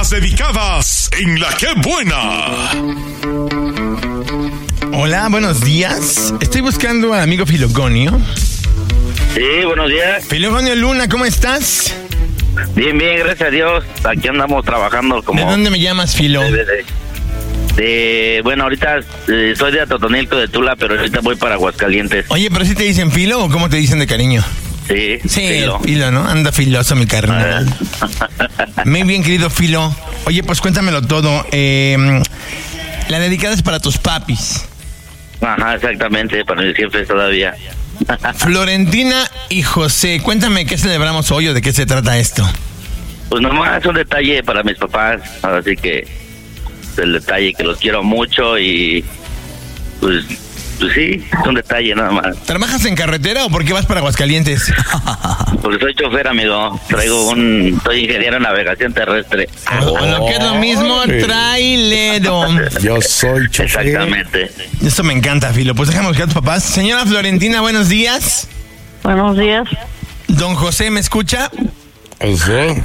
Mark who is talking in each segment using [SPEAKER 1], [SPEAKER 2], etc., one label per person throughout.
[SPEAKER 1] las dedicadas en La Qué Buena.
[SPEAKER 2] Hola, buenos días. Estoy buscando al amigo Filogonio.
[SPEAKER 3] Sí, buenos días.
[SPEAKER 2] Filogonio Luna, ¿cómo estás?
[SPEAKER 3] Bien, gracias a Dios. Aquí andamos trabajando como...
[SPEAKER 2] ¿De dónde me llamas, Filo?
[SPEAKER 3] Bueno, ahorita soy de Atotonilco, de Tula, pero ahorita voy para Aguascalientes.
[SPEAKER 2] Oye, ¿pero sí te dicen Filo o cómo te dicen de cariño?
[SPEAKER 3] Sí,
[SPEAKER 2] Filo, ¿no? Anda filoso mi carnal. Muy bien, querido Filo. Oye, pues cuéntamelo todo. La dedicada es para tus papis.
[SPEAKER 3] Ajá, exactamente, para mis jefes todavía.
[SPEAKER 2] Florentina y José, cuéntame qué celebramos hoy o de qué se trata esto.
[SPEAKER 3] Pues nomás es un detalle para mis papás, así que el detalle que los quiero mucho y pues sí, es un detalle nada más.
[SPEAKER 2] ¿Trabajas en carretera o por qué vas para Aguascalientes?
[SPEAKER 3] Porque soy chofer, amigo. Soy ingeniero en navegación terrestre.
[SPEAKER 2] Lo que es lo mismo, trailero.
[SPEAKER 4] Yo soy chofer.
[SPEAKER 3] Exactamente.
[SPEAKER 2] Esto me encanta, Filo. Pues déjame buscar a tus papás. Señora Florentina, buenos días.
[SPEAKER 5] Buenos días.
[SPEAKER 2] Don José, ¿me escucha?
[SPEAKER 4] Sí.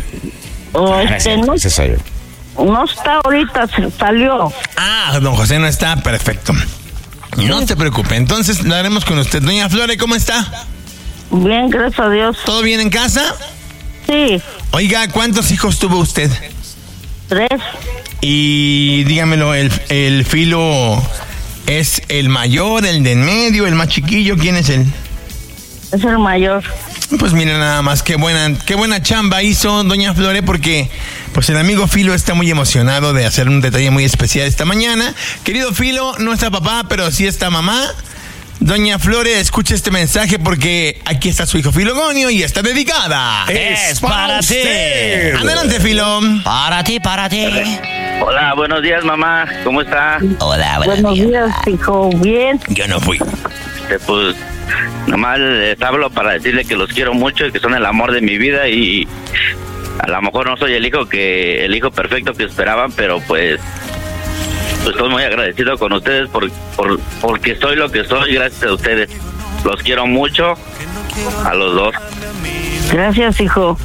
[SPEAKER 5] No está ahorita, salió.
[SPEAKER 2] Don José no está, perfecto. No se preocupe, entonces lo haremos con usted. Doña Flore, ¿cómo está?
[SPEAKER 5] Bien, gracias a Dios.
[SPEAKER 2] ¿Todo bien en casa?
[SPEAKER 5] Sí.
[SPEAKER 2] Oiga, ¿cuántos hijos tuvo usted?
[SPEAKER 5] 3.
[SPEAKER 2] Y dígamelo, ¿el Filo es el mayor, el de en medio, el más chiquillo? ¿Quién es él?
[SPEAKER 5] Es el mayor.
[SPEAKER 2] Pues mira nada más, qué buena chamba hizo doña Flore, porque pues el amigo Filo está muy emocionado de hacer un detalle muy especial esta mañana. Querido Filo, no está papá, pero sí está mamá. Doña Flore, escuche este mensaje porque aquí está su hijo Filogonio y está dedicada.
[SPEAKER 6] Es para ti.
[SPEAKER 2] Adelante, Filo.
[SPEAKER 6] Para ti.
[SPEAKER 3] Hola, buenos días, mamá. ¿Cómo está?
[SPEAKER 6] Hola,
[SPEAKER 5] buenos días, hijo. Bien.
[SPEAKER 2] Yo no fui.
[SPEAKER 3] Pues nomás les hablo para decirle que los quiero mucho y que son el amor de mi vida, y a lo mejor no soy el hijo perfecto que esperaban, pero pues estoy muy agradecido con ustedes porque soy lo que soy gracias a ustedes. Los quiero mucho a los dos.
[SPEAKER 5] Gracias, hijo.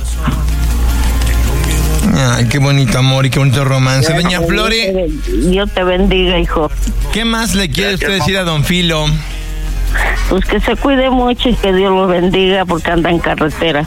[SPEAKER 2] Ay, qué bonito amor y qué bonito romance. Doña Flore,
[SPEAKER 5] Dios te bendiga, hijo.
[SPEAKER 2] ¿Qué más le quiere usted decir a don Filo?
[SPEAKER 5] Pues que se cuide mucho y que Dios lo bendiga porque anda en carretera.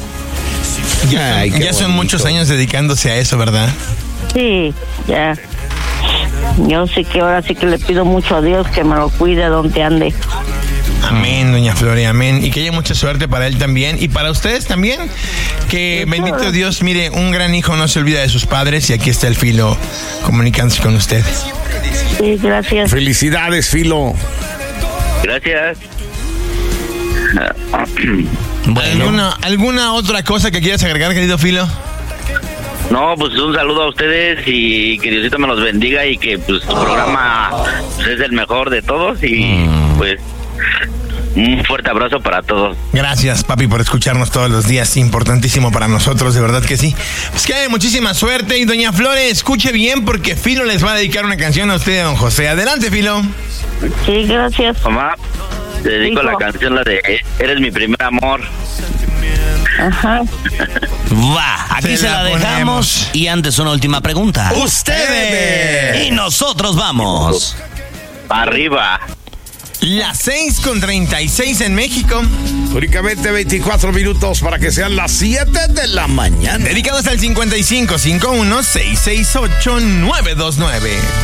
[SPEAKER 2] Ya son muchos años dedicándose a eso, ¿verdad?
[SPEAKER 5] Sí, ya. Yo sí que ahora sí que le pido mucho a Dios que me lo cuide donde ande.
[SPEAKER 2] Amén, doña Flore, amén. Y que haya mucha suerte para él también y para ustedes también. Que bendito Dios, mire, un gran hijo no se olvida de sus padres y aquí está el Filo comunicándose con usted.
[SPEAKER 5] Sí, gracias.
[SPEAKER 4] Felicidades, Filo.
[SPEAKER 3] Gracias.
[SPEAKER 2] Bueno. ¿Alguna otra cosa que quieras agregar, querido Filo?
[SPEAKER 3] No, pues un saludo a ustedes y que Diosito me los bendiga y que pues su programa pues, es el mejor de todos y pues un fuerte abrazo para todos.
[SPEAKER 2] Gracias, papi, por escucharnos todos los días. Importantísimo para nosotros, de verdad que sí. Pues que haya muchísima suerte. Y doña Flore, escuche bien porque Filo les va a dedicar una canción a usted y a don José. Adelante, Filo.
[SPEAKER 5] Sí, gracias.
[SPEAKER 3] Mamá, te dedico la canción, la de Eres mi primer amor.
[SPEAKER 5] Ajá.
[SPEAKER 6] Va, aquí se la dejamos. Y antes una última pregunta.
[SPEAKER 2] ¡Ustedes!
[SPEAKER 6] Y nosotros vamos.
[SPEAKER 3] Arriba.
[SPEAKER 2] Las 6:36 en México.
[SPEAKER 4] Únicamente 24 minutos para que sean las 7 de la mañana.
[SPEAKER 2] Dedicados al 5551-668-929.